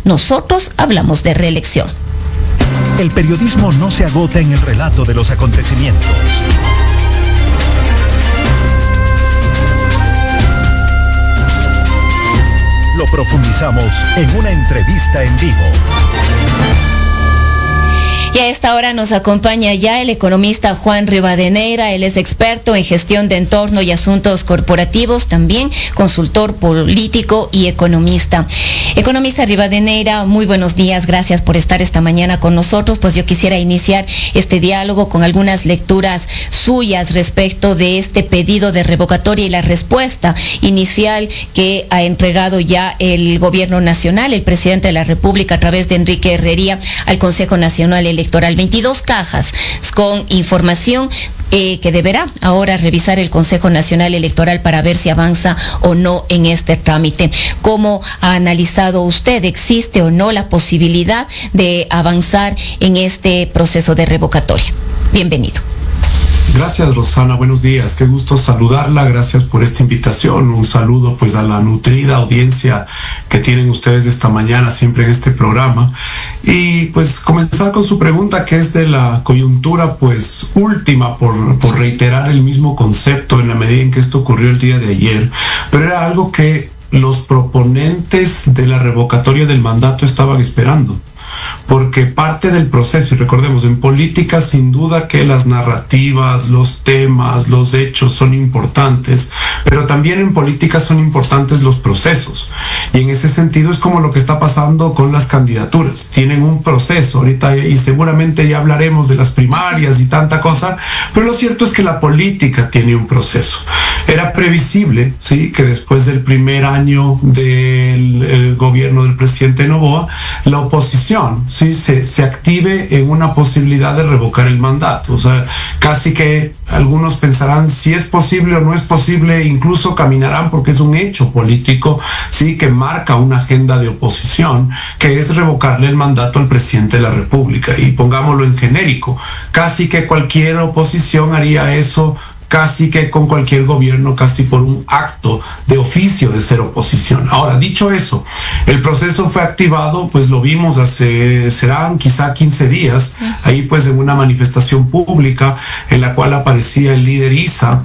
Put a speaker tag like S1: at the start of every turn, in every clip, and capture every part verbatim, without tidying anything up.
S1: nosotros hablamos de reelección.
S2: El periodismo no se agota en el relato de los acontecimientos. Lo profundizamos en una entrevista en vivo.
S1: Y a esta hora nos acompaña ya el economista Juan Rivadeneira. Él es experto en gestión de entorno y asuntos corporativos, también consultor político y economista. Economista Rivadeneira, muy buenos días, gracias por estar esta mañana con nosotros. Pues yo quisiera iniciar este diálogo con algunas lecturas suyas respecto de este pedido de revocatoria y la respuesta inicial que ha entregado ya el gobierno nacional, el presidente de la República a través de Enrique Herrería al Consejo Nacional Electoral. veintidós cajas con información eh, que deberá ahora revisar el Consejo Nacional Electoral para ver si avanza o no en este trámite. ¿Cómo ha analizado usted? ¿Existe o no la posibilidad de avanzar en este proceso de revocatoria? Bienvenido.
S3: Gracias, Rosana, buenos días, qué gusto saludarla, gracias por esta invitación, un saludo pues a la nutrida audiencia que tienen ustedes esta mañana siempre en este programa, y pues comenzar con su pregunta, que es de la coyuntura pues última, por, por reiterar el mismo concepto en la medida en que esto ocurrió el día de ayer, pero era algo que los proponentes de la revocatoria del mandato estaban esperando. Porque parte del proceso, y recordemos, en política sin duda que las narrativas, los temas, los hechos son importantes, pero también en política son importantes los procesos. Y en ese sentido es como lo que está pasando con las candidaturas. Tienen un proceso, ahorita y seguramente ya hablaremos de las primarias y tanta cosa, pero lo cierto es que la política tiene un proceso. Era previsible, sí, que después del primer año del el gobierno del presidente Noboa, la oposición sí, se, se active en una posibilidad de revocar el mandato. O sea, casi que algunos pensarán si es posible o no es posible, incluso caminarán porque es un hecho político, sí, que marca una agenda de oposición, que es revocarle el mandato al presidente de la República. Y pongámoslo en genérico, casi que cualquier oposición haría eso, casi que con cualquier gobierno, casi por un acto de oficio de ser oposición. Ahora, dicho eso, el proceso fue activado, pues lo vimos hace, serán quizá quince días, ahí pues en una manifestación pública en la cual aparecía el líder ISA,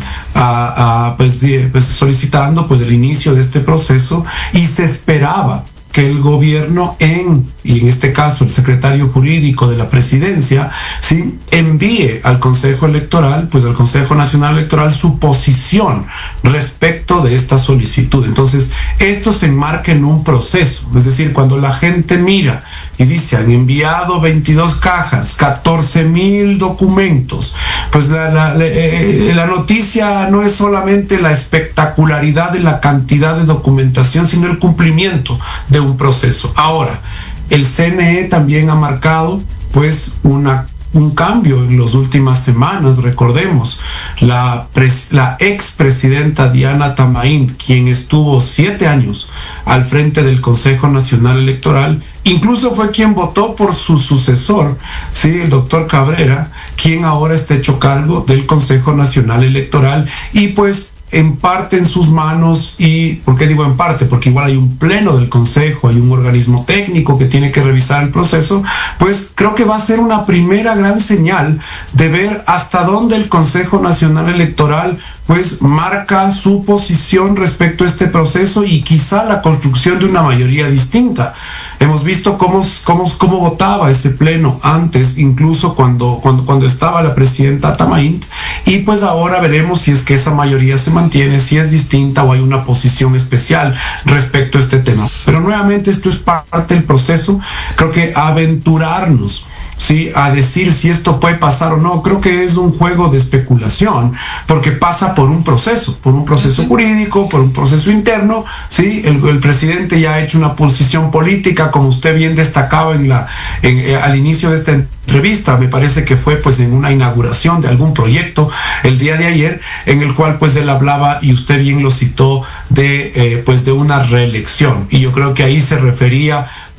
S3: a, a, pues, pues solicitando pues el inicio de este proceso, y se esperaba que el gobierno en, y en este caso el secretario jurídico de la presidencia, ¿sí?, envíe al Consejo Electoral, pues al Consejo Nacional Electoral, su posición respecto de esta solicitud. Entonces, esto se enmarca en un proceso, es decir, cuando la gente mira y dice, han enviado veintidós cajas, catorce mil documentos, pues la, la, la, la noticia no es solamente la espectacularidad de la cantidad de documentación, sino el cumplimiento de un proceso. Ahora, el C N E también ha marcado pues una un cambio en las últimas semanas. Recordemos, la, pres, la expresidenta Diana Tamaín, quien estuvo siete años al frente del Consejo Nacional Electoral, incluso fue quien votó por su sucesor, sí, el doctor Cabrera, quien ahora está hecho cargo del Consejo Nacional Electoral, y pues en parte en sus manos. Y ¿por qué digo en parte? Porque igual hay un pleno del Consejo, hay un organismo técnico que tiene que revisar el proceso. Pues creo que va a ser una primera gran señal de ver hasta dónde el Consejo Nacional Electoral pues marca su posición respecto a este proceso, y quizá la construcción de una mayoría distinta. Hemos visto cómo, cómo, cómo votaba ese pleno antes, incluso cuando, cuando, cuando estaba la presidenta Tamaín, y pues ahora veremos si es que esa mayoría se mantiene, si es distinta o hay una posición especial respecto a este tema. Pero nuevamente esto es parte del proceso. Creo que aventurarnos, sí, a decir si esto puede pasar o no, creo que es un juego de especulación, porque pasa por un proceso, por un proceso jurídico, por un proceso interno, sí. El, el presidente ya ha hecho una posición política, como usted bien destacaba en la, en, eh, al inicio de esta entrevista, me parece que fue pues en una inauguración de algún proyecto el día de ayer, en el cual pues él hablaba, y usted bien lo citó, de eh, pues de una reelección, y yo creo que ahí se refería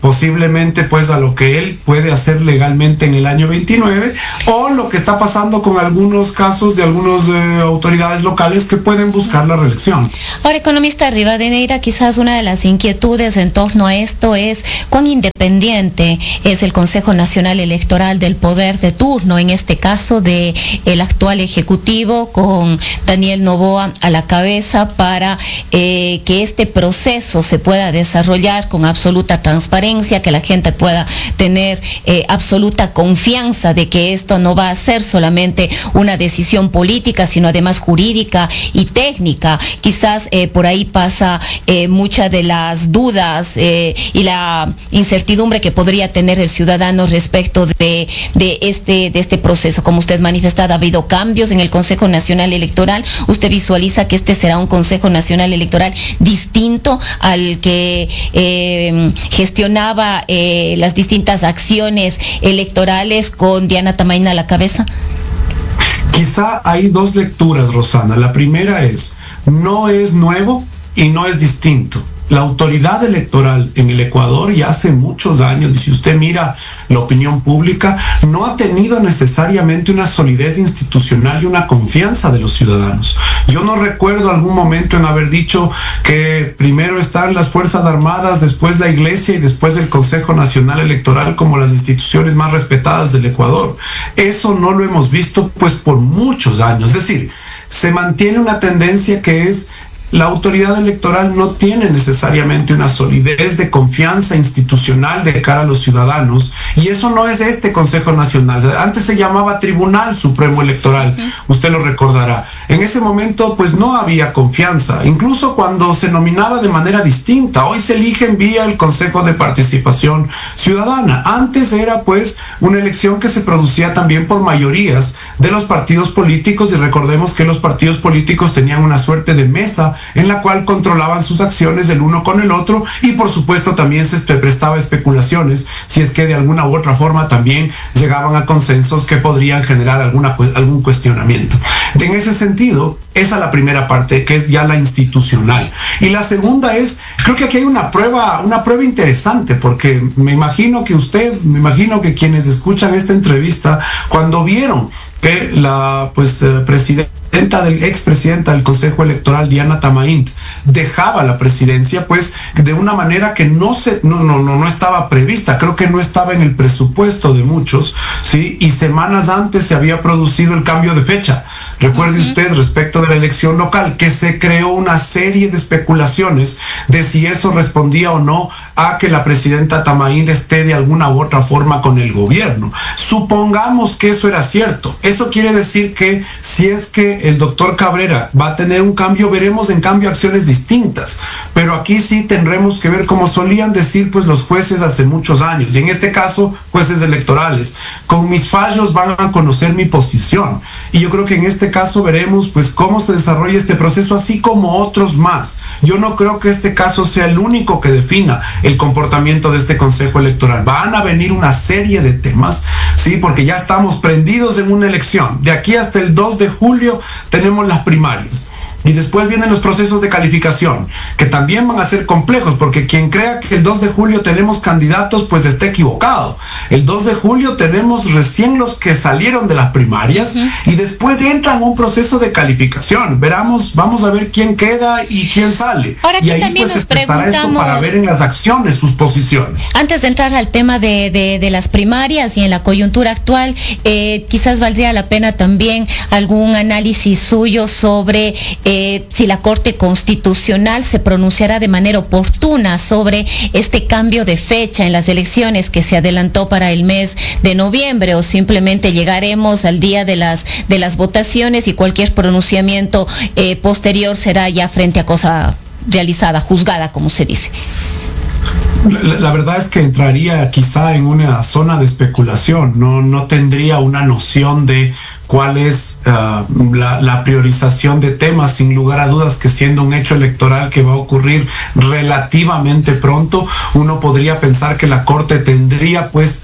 S3: posiblemente pues a lo que él puede hacer legalmente en el año veintinueve, o lo que está pasando con algunos casos de algunas eh, autoridades locales que pueden buscar la reelección.
S1: Ahora, economista Rivadeneira, quizás una de las inquietudes en torno a esto es cuán independiente es el Consejo Nacional Electoral del poder de turno, en este caso de el actual Ejecutivo con Daniel Noboa a la cabeza, para eh, que este proceso se pueda desarrollar con absoluta transparencia, que la gente pueda tener eh, absoluta confianza de que esto no va a ser solamente una decisión política, sino además jurídica y técnica. Quizás eh, por ahí pasa eh, muchas de las dudas eh, y la incertidumbre que podría tener el ciudadano respecto de, de, este, de este proceso. Como usted manifestado, ha habido cambios en el Consejo Nacional Electoral. ¿Usted visualiza que este será un Consejo Nacional Electoral distinto al que eh, gestionaba Eh, las distintas acciones electorales con Diana Tamain a la cabeza?
S3: Quizá hay dos lecturas, Rosana. La primera es, no es nuevo y no es distinto. La autoridad electoral en el Ecuador ya hace muchos años, y si usted mira la opinión pública, no ha tenido necesariamente una solidez institucional y una confianza de los ciudadanos. Yo no recuerdo algún momento en haber dicho que primero están las Fuerzas Armadas, después la Iglesia y después el Consejo Nacional Electoral como las instituciones más respetadas del Ecuador. Eso no lo hemos visto pues por muchos años. Es decir, se mantiene una tendencia que es: la autoridad electoral no tiene necesariamente una solidez de confianza institucional de cara a los ciudadanos, y eso no es este Consejo Nacional. Antes se llamaba Tribunal Supremo Electoral, uh-huh. Usted lo recordará. En ese momento pues no había confianza, incluso cuando se nominaba de manera distinta. Hoy se eligen vía el Consejo de Participación Ciudadana. Antes era pues una elección que se producía también por mayorías de los partidos políticos, y recordemos que los partidos políticos tenían una suerte de mesa en la cual controlaban sus acciones el uno con el otro, y por supuesto también se prestaba especulaciones si es que de alguna u otra forma también llegaban a consensos que podrían generar alguna, algún cuestionamiento. En ese sentido, esa es la primera parte, que es ya la institucional. Y la segunda es, creo que aquí hay una prueba, una prueba interesante, porque me imagino que usted, me imagino que quienes escuchan esta entrevista, cuando vieron que la pues eh, presidenta del expresidenta del Consejo Electoral, Diana Tamain, dejaba la presidencia pues de una manera que no se no no no no estaba prevista, creo que no estaba en el presupuesto de muchos, sí, y semanas antes se había producido el cambio de fecha. Recuerde uh-huh. usted, respecto de la elección local, que se creó una serie de especulaciones de si eso respondía o no a que la presidenta Tamain esté de alguna u otra forma con el gobierno. Supongamos que eso era cierto. Eso quiere decir que si es que el doctor Cabrera va a tener un cambio, veremos en cambio acciones distintas. Pero aquí sí tendremos que ver, como solían decir pues los jueces hace muchos años, y en este caso jueces electorales, con mis fallos van a conocer mi posición. Y yo creo que en este caso veremos pues cómo se desarrolla este proceso, así como otros más. Yo no creo que este caso sea el único que defina el comportamiento de este Consejo Electoral. Van a venir una serie de temas, sí, porque ya estamos prendidos en una elección. De aquí hasta el dos de julio tenemos las primarias. Y después vienen los procesos de calificación, que también van a ser complejos, porque quien crea que el dos de julio tenemos candidatos, pues está equivocado. El dos de julio tenemos recién los que salieron de las primarias, uh-huh. y después entran un proceso de calificación. Veramos, vamos a ver quién queda y quién sale.
S1: Ahora,
S3: y ahí también pues nos se prestará esto para ver en las acciones sus posiciones.
S1: Antes de entrar al tema de, de, de las primarias y en la coyuntura actual, eh, quizás valdría la pena también algún análisis suyo sobre Eh, si la Corte Constitucional se pronunciará de manera oportuna sobre este cambio de fecha en las elecciones que se adelantó para el mes de noviembre, o simplemente llegaremos al día de las de las votaciones y cualquier pronunciamiento eh, posterior será ya frente a cosa realizada, juzgada, como se dice.
S3: La, la verdad es que entraría quizá en una zona de especulación, no, no tendría una noción de cuál es uh, la, la priorización de temas, sin lugar a dudas que siendo un hecho electoral que va a ocurrir relativamente pronto, uno podría pensar que la Corte tendría pues que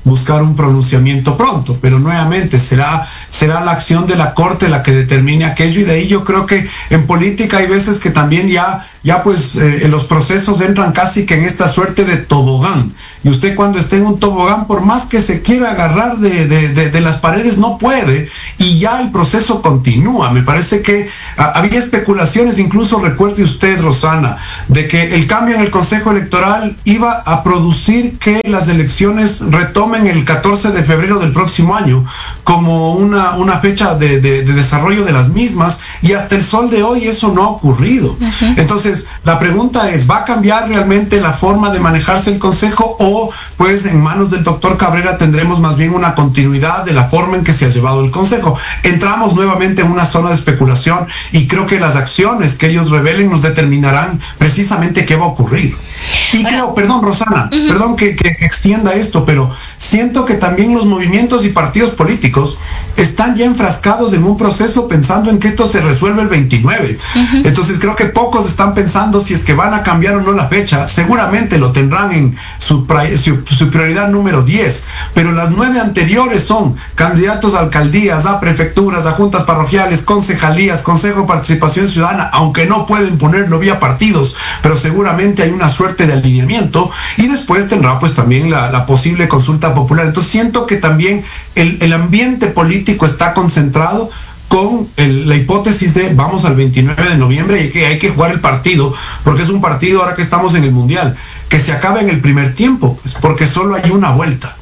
S3: buscar un pronunciamiento pronto, pero nuevamente será, será la acción de la Corte la que determine aquello, y de ahí yo creo que en política hay veces que también ya, ya pues eh, los procesos entran casi que en esta suerte de tobogán, y usted cuando esté en un tobogán, por más que se quiera agarrar de, de, de, de las paredes, no puede, y ya el proceso continúa. Me parece que a, había especulaciones, incluso recuerde usted, Rosana, de que el cambio en el Consejo Electoral iba a producir que las elecciones retomen el catorce de febrero del próximo año como una, una fecha de, de, de desarrollo de las mismas, y hasta el sol de hoy eso no ha ocurrido. Uh-huh. Entonces, la pregunta es, ¿va a cambiar realmente la forma de manejarse el Consejo, o pues en manos del doctor Cabrera tendremos más bien una continuidad de la forma en que se ha llevado el Consejo? Entramos nuevamente en una zona de especulación, y creo que las acciones que ellos revelen nos determinarán precisamente qué va a ocurrir. Y creo, perdón, Rosana, uh-huh. perdón que, que extienda esto, pero siento que también los movimientos y partidos políticos están ya enfrascados en un proceso pensando en que esto se resuelve el veintinueve. Uh-huh. Entonces creo que pocos están pensando si es que van a cambiar o no la fecha. Seguramente lo tendrán en su, su, su prioridad número diez, pero las nueve anteriores son candidatos a alcaldías, a prefecturas, a juntas parroquiales, concejalías, Consejo de Participación Ciudadana, aunque no pueden ponerlo vía partidos, pero seguramente hay una suerte de alineamiento, y después tendrá pues también la, la posible consulta popular. Entonces siento que también el, el ambiente político está concentrado con el, la hipótesis de vamos al veintinueve de noviembre y que hay que jugar el partido, porque es un partido, ahora que estamos en el Mundial, que se acaba en el primer tiempo, pues, porque solo hay una vuelta.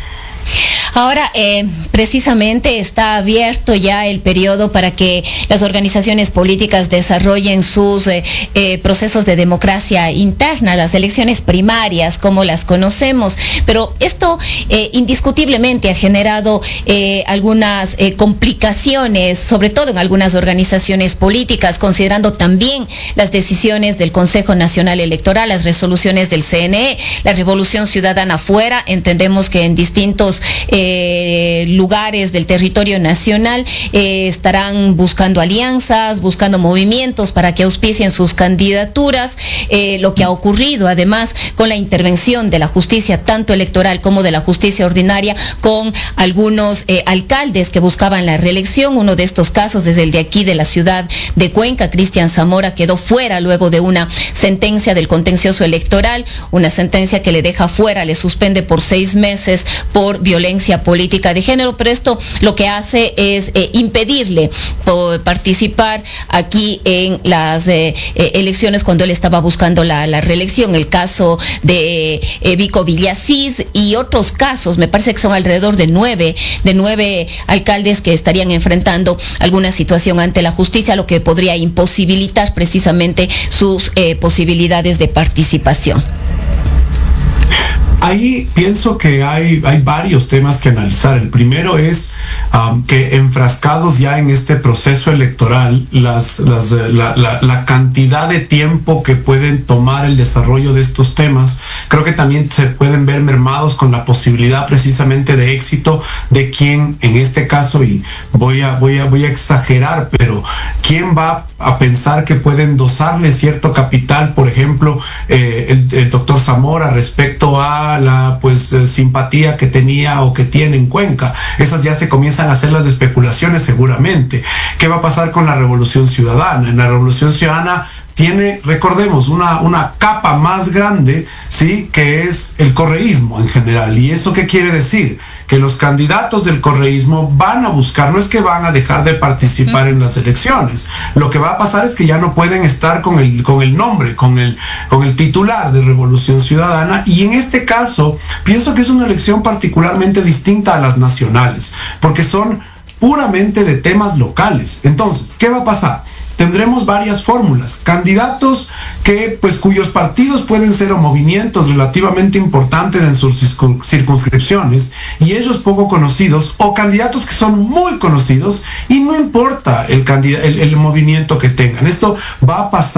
S1: Ahora, eh, precisamente está abierto ya el periodo para que las organizaciones políticas desarrollen sus eh, eh, procesos de democracia interna, las elecciones primarias, como las conocemos, pero esto eh, indiscutiblemente ha generado eh, algunas eh, complicaciones, sobre todo en algunas organizaciones políticas, considerando también las decisiones del Consejo Nacional Electoral, las resoluciones del C N E, la Revolución Ciudadana fuera. Entendemos que en distintos eh, Eh, lugares del territorio nacional eh, estarán buscando alianzas, buscando movimientos para que auspicien sus candidaturas. Eh, lo que ha ocurrido además con la intervención de la justicia tanto electoral como de la justicia ordinaria con algunos eh, alcaldes que buscaban la reelección. Uno de estos casos es el de aquí de la ciudad de Cuenca. Cristian Zamora quedó fuera luego de una sentencia del contencioso electoral, una sentencia que le deja fuera, le suspende por seis meses por violencia política de género, pero esto lo que hace es eh, impedirle eh, participar aquí en las eh, eh, elecciones cuando él estaba buscando la, la reelección. El caso de eh, Vico Villasís y otros casos, me parece que son alrededor de nueve, de nueve alcaldes que estarían enfrentando alguna situación ante la justicia, lo que podría imposibilitar precisamente sus eh, posibilidades de participación.
S3: Ahí pienso que hay, hay varios temas que analizar. El primero es um, que enfrascados ya en este proceso electoral, las, las, la, la, la cantidad de tiempo que pueden tomar el desarrollo de estos temas, creo que también se pueden ver mermados con la posibilidad precisamente de éxito de quién, en este caso, y voy a, voy a, voy a exagerar, pero quién va a pensar que puede endosarle cierto capital, por ejemplo, eh, el, el doctor Zamora respecto a la pues eh, simpatía que tenía o que tiene en Cuenca. Esas ya se comienzan a hacer las especulaciones seguramente. ¿Qué va a pasar con la Revolución Ciudadana? En la Revolución Ciudadana tiene, recordemos, una, una capa más grande, ¿sí?, que es el correísmo en general. ¿Y eso qué quiere decir? Que los candidatos del correísmo van a buscar, no es que van a dejar de participar en las elecciones. Lo que va a pasar es que ya no pueden estar con el, con el nombre, con el, con el titular de Revolución Ciudadana. Y en este caso, pienso que es una elección particularmente distinta a las nacionales, porque son puramente de temas locales. Entonces, ¿qué va a pasar? Tendremos varias fórmulas, candidatos que, pues, cuyos partidos pueden ser o movimientos relativamente importantes en sus circunscripciones y ellos poco conocidos, o candidatos que son muy conocidos y no importa el, el, el movimiento que tengan. Esto va a pasar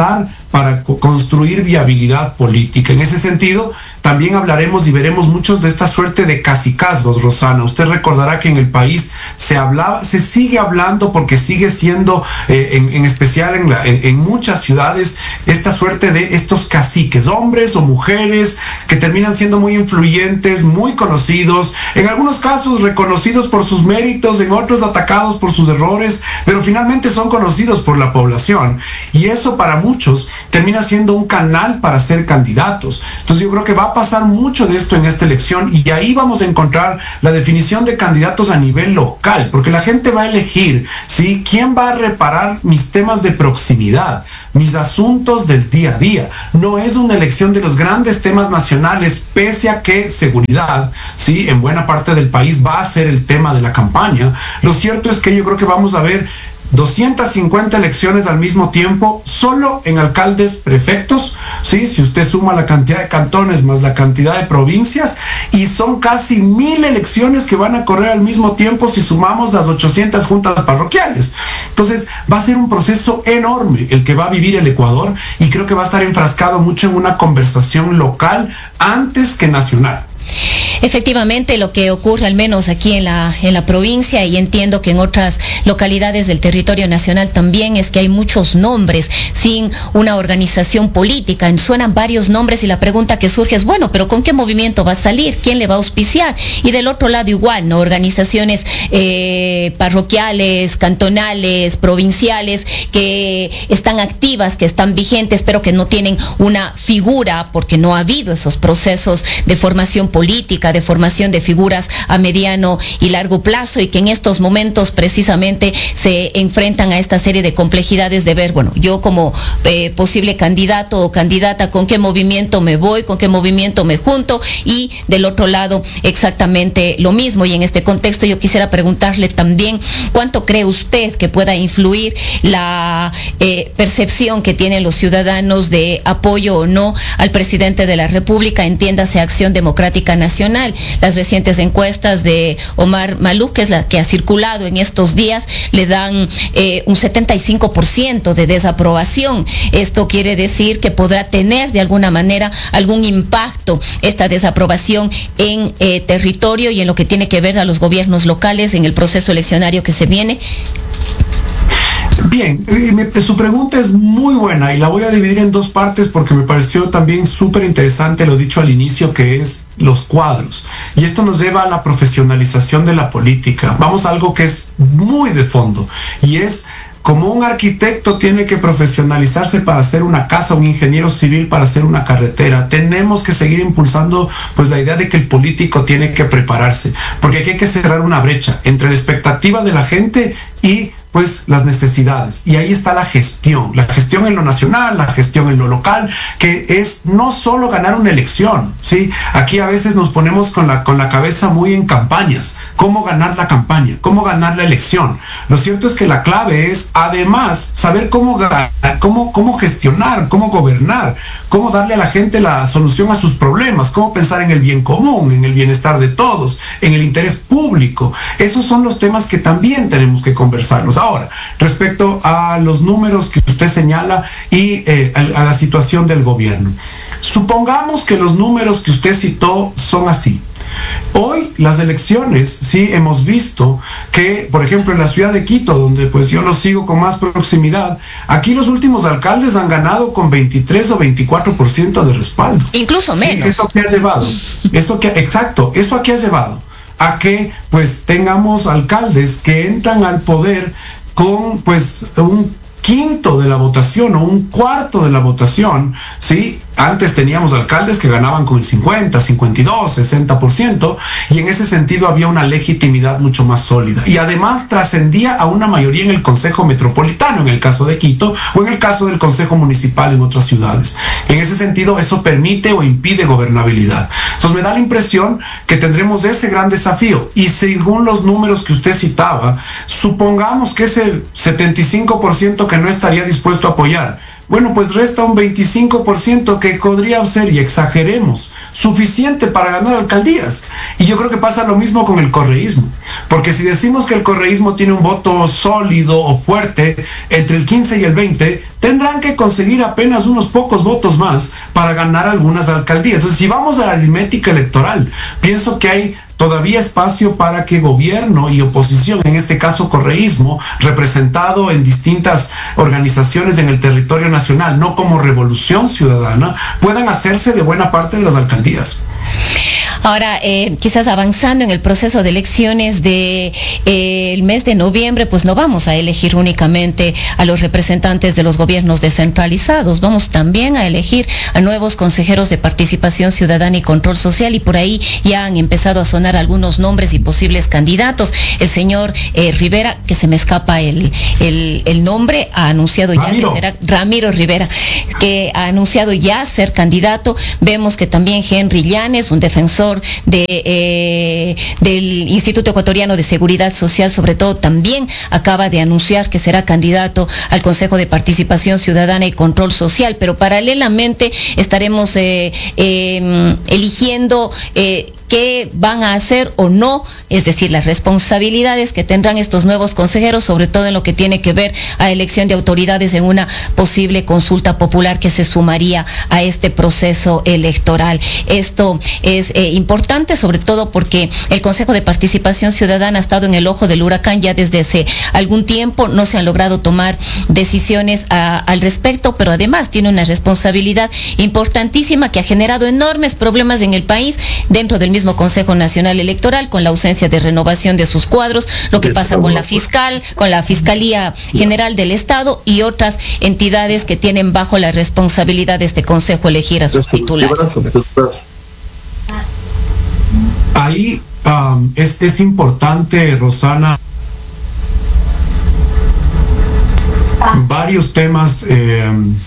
S3: para co- construir viabilidad política. En ese sentido, también hablaremos y veremos muchos de esta suerte de cacicazgos, Rosana. Usted recordará que en el país se hablaba, se sigue hablando porque sigue siendo, eh, en, en especial en, la, en, en muchas ciudades, esta suerte de estos caciques, hombres o mujeres que terminan siendo muy influyentes, muy conocidos, en algunos casos reconocidos por sus méritos, en otros atacados por sus errores, pero finalmente son conocidos por la población. Y eso para muchos termina siendo un canal para ser candidatos. Entonces yo creo que va a pasar mucho de esto en esta elección y ahí vamos a encontrar la definición de candidatos a nivel local, porque la gente va a elegir, ¿sí?, quién va a reparar mis temas de proximidad, mis asuntos del día a día. No es una elección de los grandes temas nacionales, pese a que seguridad, ¿sí?, en buena parte del país va a ser el tema de la campaña. Lo cierto es que yo creo que vamos a ver doscientas cincuenta elecciones al mismo tiempo, solo en alcaldes prefectos, ¿sí?, si usted suma la cantidad de cantones más la cantidad de provincias, y son casi mil elecciones que van a correr al mismo tiempo si sumamos las ochocientas juntas parroquiales. Entonces va a ser un proceso enorme el que va a vivir el Ecuador, y creo que va a estar enfrascado mucho en una conversación local antes que nacional.
S1: Efectivamente, lo que ocurre al menos aquí en la, en la provincia, y entiendo que en otras localidades del territorio nacional también, es que hay muchos nombres sin una organización política. Suenan varios nombres y la pregunta que surge es, bueno, pero ¿con qué movimiento va a salir? ¿Quién le va a auspiciar? Y del otro lado igual, ¿no? Organizaciones eh, parroquiales, cantonales, provinciales, que están activas, que están vigentes, pero que no tienen una figura, porque no ha habido esos procesos de formación política, de formación de figuras a mediano y largo plazo, y que en estos momentos precisamente se enfrentan a esta serie de complejidades de ver, bueno, yo como eh, posible candidato o candidata, ¿con qué movimiento me voy? ¿Con qué movimiento me junto? Y del otro lado exactamente lo mismo. Y en este contexto yo quisiera preguntarle también, ¿cuánto cree usted que pueda influir la eh, percepción que tienen los ciudadanos de apoyo o no al presidente de la República, entiéndase Acción Democrática Nacional? Las recientes encuestas de Omar Maluk, que es la que ha circulado en estos días, le dan eh, un setenta y cinco por ciento de desaprobación. Esto quiere decir que podrá tener de alguna manera algún impacto esta desaprobación en eh, territorio y en lo que tiene que ver a los gobiernos locales en el proceso eleccionario que se viene.
S3: Bien, su pregunta es muy buena y la voy a dividir en dos partes porque me pareció también súper interesante lo dicho al inicio, que es los cuadros. Y esto nos lleva a la profesionalización de la política. Vamos a algo que es muy de fondo, y es como un arquitecto tiene que profesionalizarse para hacer una casa, un ingeniero civil para hacer una carretera. Tenemos que seguir impulsando pues la idea de que el político tiene que prepararse, porque aquí hay que cerrar una brecha entre la expectativa de la gente y pues las necesidades. Y ahí está la gestión, la gestión en lo nacional, la gestión en lo local, que es no solo ganar una elección, ¿sí? Aquí a veces nos ponemos con la, con la cabeza muy en campañas. ¿Cómo ganar la campaña? ¿Cómo ganar la elección? Lo cierto es que la clave es, además, saber cómo, cómo, cómo gestionar, cómo gobernar, cómo darle a la gente la solución a sus problemas, cómo pensar en el bien común, en el bienestar de todos, en el interés público. Esos son los temas que también tenemos que conversarlos. Ahora, respecto a los números que usted señala y eh, a, a la situación del gobierno, supongamos que los números que usted citó son así. Hoy las elecciones, sí, hemos visto que, por ejemplo, en la ciudad de Quito, donde pues yo lo sigo con más proximidad, aquí los últimos alcaldes han ganado con veintitrés o veinticuatro por ciento de respaldo.
S1: Incluso menos.
S3: Sí, eso que ha llevado, eso que, exacto, eso aquí ha llevado a que pues tengamos alcaldes que entran al poder con pues un quinto de la votación o un cuarto de la votación, ¿sí? Antes teníamos alcaldes que ganaban con el cincuenta, cincuenta y dos, sesenta por ciento, y en ese sentido había una legitimidad mucho más sólida. Y además trascendía a una mayoría en el Consejo Metropolitano, en el caso de Quito, o en el caso del Consejo Municipal en otras ciudades. En ese sentido, eso permite o impide gobernabilidad. Entonces me da la impresión que tendremos ese gran desafío. Y según los números que usted citaba, supongamos que ese setenta y cinco por ciento que no estaría dispuesto a apoyar, bueno, pues resta un veinticinco por ciento que podría ser, y exageremos, suficiente para ganar alcaldías. Y yo creo que pasa lo mismo con el correísmo. porque si decimos que el correísmo tiene un voto sólido o fuerte entre el quince y el veinte, tendrán que conseguir apenas unos pocos votos más para ganar algunas alcaldías. Entonces, si vamos a la aritmética electoral, pienso que hay todavía espacio para que gobierno y oposición, en este caso correísmo, representado en distintas organizaciones en el territorio nacional, no como Revolución Ciudadana, puedan hacerse de buena parte de las alcaldías.
S1: Ahora, eh, quizás avanzando en el proceso de elecciones de eh, el mes de noviembre, pues no vamos a elegir únicamente a los representantes de los gobiernos descentralizados, vamos también a elegir a nuevos consejeros de participación ciudadana y control social, y por ahí ya han empezado a sonar algunos nombres y posibles candidatos. El señor eh, Rivera, que se me escapa el, el, el nombre, ha anunciado ya
S3: Ramiro.
S1: que será Ramiro Rivera, que ha anunciado ya ser candidato. Vemos que también Henry Llanes, un defensor de eh, del Instituto Ecuatoriano de Seguridad Social, sobre todo, también acaba de anunciar que será candidato al Consejo de Participación Ciudadana y Control Social, pero paralelamente estaremos eh, eh, eligiendo eh, qué van a hacer o no, es decir, las responsabilidades que tendrán estos nuevos consejeros, sobre todo en lo que tiene que ver a elección de autoridades en una posible consulta popular que se sumaría a este proceso electoral. Esto es eh, importante, sobre todo porque el Consejo de Participación Ciudadana ha estado en el ojo del huracán ya desde hace algún tiempo, no se han logrado tomar decisiones a, al respecto, pero además tiene una responsabilidad importantísima que ha generado enormes problemas en el país dentro del mismo Consejo Nacional Electoral, con la ausencia de renovación de sus cuadros, lo que pasa con la fiscal, con la Fiscalía General del Estado y otras entidades que tienen bajo la responsabilidad de este Consejo elegir a sus titulares.
S3: Ahí um, es, es importante, Rosana, varios temas eh,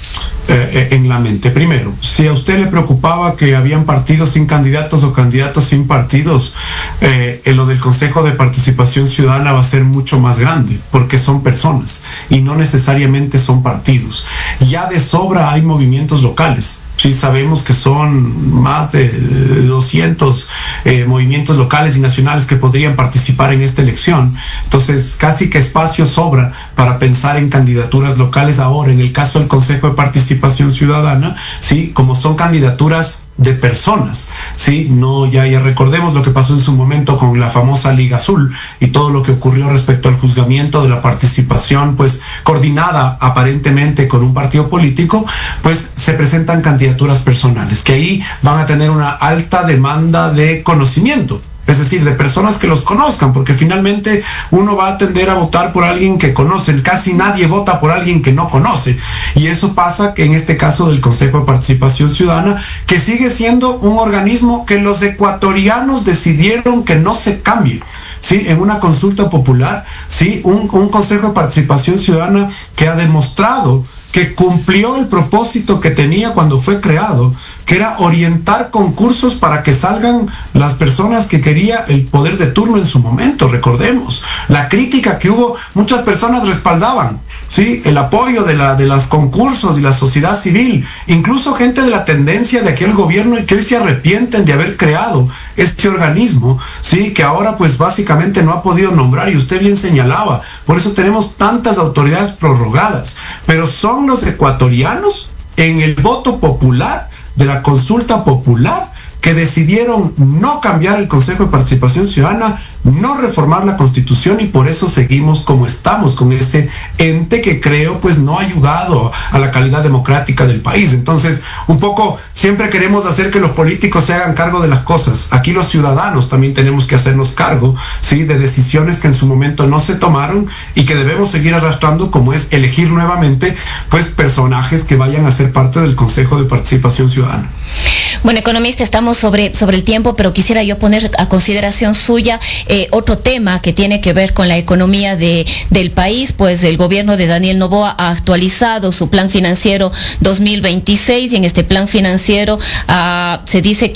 S3: eh, en la mente. Primero, si a usted le preocupaba que habían partidos sin candidatos o candidatos sin partidos, eh, en lo del Consejo de Participación Ciudadana va a ser mucho más grande, porque son personas y no necesariamente son partidos. Ya de sobra hay movimientos locales. Sí, sabemos que son más de doscientos eh, movimientos locales y nacionales que podrían participar en esta elección. Entonces, casi que espacio sobra para pensar en candidaturas locales ahora. En el caso del Consejo de Participación Ciudadana, sí, como son candidaturas de personas, sí, no, ya, ya recordemos lo que pasó en su momento con la famosa Liga Azul y todo lo que ocurrió respecto al juzgamiento de la participación, pues, coordinada aparentemente con un partido político, pues se presentan candidaturas personales, que ahí van a tener una alta demanda de conocimiento. Es decir, de personas que los conozcan, porque finalmente uno va a tender a votar por alguien que conoce. Casi nadie vota por alguien que no conoce. Y eso pasa que en este caso del Consejo de Participación Ciudadana, que sigue siendo un organismo que los ecuatorianos decidieron que no se cambie. Sí, en una consulta popular, sí, un, un Consejo de Participación Ciudadana que ha demostrado que cumplió el propósito que tenía cuando fue creado, que era orientar concursos para que salgan las personas que quería el poder de turno en su momento. Recordemos, la crítica que hubo, muchas personas respaldaban, ¿sí?, el apoyo de, la, de los concursos y la sociedad civil, incluso gente de la tendencia de aquel gobierno y que hoy se arrepienten de haber creado este organismo, ¿sí?, que ahora pues básicamente no ha podido nombrar, y usted bien señalaba, por eso tenemos tantas autoridades prorrogadas, pero son los ecuatorianos en el voto popular de la consulta popular que decidieron no cambiar el Consejo de Participación Ciudadana, no reformar la Constitución, y por eso seguimos como estamos, con ese ente que creo pues no ha ayudado a la calidad democrática del país. Entonces, un poco siempre queremos hacer que los políticos se hagan cargo de las cosas. Aquí los ciudadanos también tenemos que hacernos cargo, ¿sí?, de decisiones que en su momento no se tomaron y que debemos seguir arrastrando, como es elegir nuevamente pues personajes que vayan a ser parte del Consejo de Participación Ciudadana.
S1: Bueno, economista, estamos sobre, sobre el tiempo, pero quisiera yo poner a consideración suya eh, otro tema que tiene que ver con la economía de, del país, pues el gobierno de Daniel Noboa ha actualizado su plan financiero dos mil veintiséis, y en este plan financiero uh, se dice que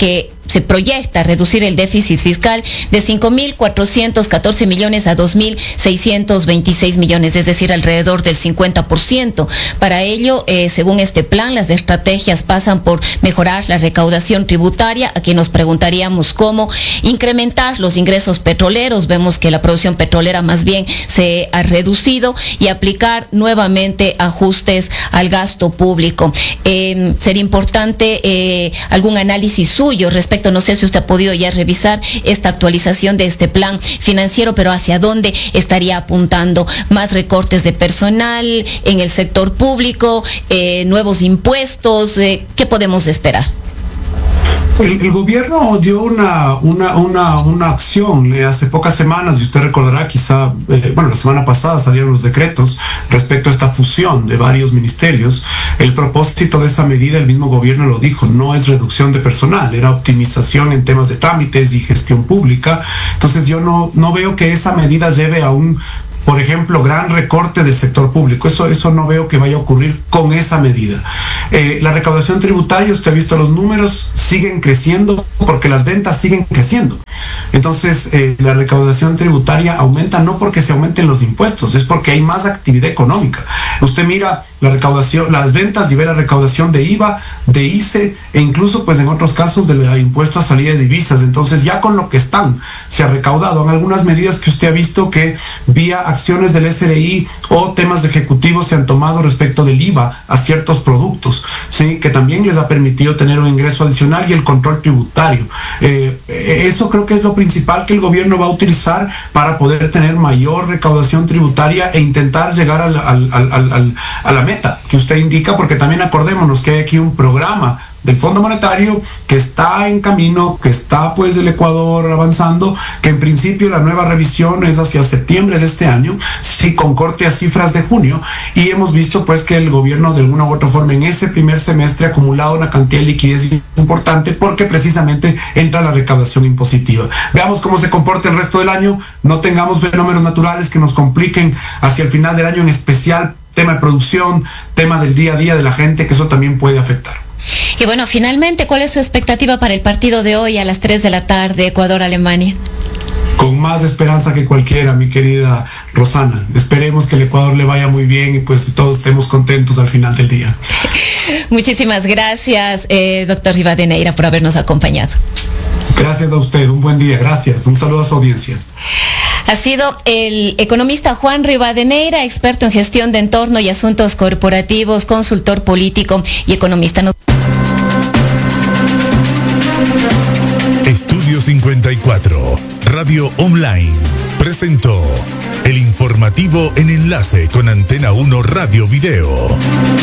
S1: se proyecta reducir el déficit fiscal de cinco mil cuatrocientos catorce millones a dos mil seiscientos veintiséis millones, es decir, alrededor del cincuenta por ciento. Para ello, eh, según este plan, las estrategias pasan por mejorar la recaudación tributaria. Aquí nos preguntaríamos cómo incrementar los ingresos petroleros. Vemos que la producción petrolera más bien se ha reducido, y aplicar nuevamente ajustes al gasto público. Eh, sería importante eh, algún análisis suyo respecto. No sé si usted ha podido ya revisar esta actualización de este plan financiero, pero hacia dónde estaría apuntando. Más recortes de personal en el sector público, eh, nuevos impuestos, eh, ¿qué podemos esperar?
S3: El, el gobierno dio una, una, una, una acción eh, hace pocas semanas, y usted recordará quizá, eh, bueno, la semana pasada salieron los decretos respecto a esta fusión de varios ministerios. El propósito de esa medida, el mismo gobierno lo dijo, no es reducción de personal, era optimización en temas de trámites y gestión pública. Entonces yo no, no veo que esa medida lleve a un, por ejemplo, gran recorte del sector público. Eso, eso no veo que vaya a ocurrir con esa medida. Eh, la recaudación tributaria, usted ha visto los números, siguen creciendo porque las ventas siguen creciendo. Entonces, eh, la recaudación tributaria aumenta no porque se aumenten los impuestos, es porque hay más actividad económica. Usted mira la recaudación, las ventas, y ve la recaudación de I V A, de I C E, e incluso pues en otros casos del impuesto a salida de divisas. Entonces, ya con lo que están, se ha recaudado. En algunas medidas que usted ha visto que vía acciones del S R I o temas ejecutivos se han tomado respecto del I V A a ciertos productos, ¿sí?, que también les ha permitido tener un ingreso adicional, y el control tributario. Eh, eso creo que es lo principal que el gobierno va a utilizar para poder tener mayor recaudación tributaria e intentar llegar al, al, al, al, a la meta que usted indica, porque también acordémonos que hay aquí un programa del Fondo Monetario que está en camino, que está pues el Ecuador avanzando, que en principio la nueva revisión es hacia septiembre de este año, sí, con corte a cifras de junio, y hemos visto pues que el gobierno de alguna u otra forma en ese primer semestre ha acumulado una cantidad de liquidez importante, porque precisamente entra la recaudación impositiva. Veamos cómo se comporta el resto del año, no tengamos fenómenos naturales que nos compliquen hacia el final del año, en especial tema de producción, tema del día a día de la gente, que eso también puede afectar.
S1: Y bueno, finalmente, ¿cuál es su expectativa para el partido de hoy a las tres de la tarde, Ecuador-Alemania?
S3: Con más esperanza que cualquiera, mi querida Rosana. Esperemos que el Ecuador le vaya muy bien y pues todos estemos contentos al final del día.
S1: Muchísimas gracias, eh, doctor Rivadeneira, por habernos acompañado.
S3: Gracias a usted, un buen día, gracias. Un saludo a su audiencia.
S1: Ha sido el economista Juan Rivadeneira, experto en gestión de entorno y asuntos corporativos, consultor político y economista.
S2: Estudio cincuenta y cuatro, Radio Online, presentó el informativo en enlace con Antena uno Radio Video.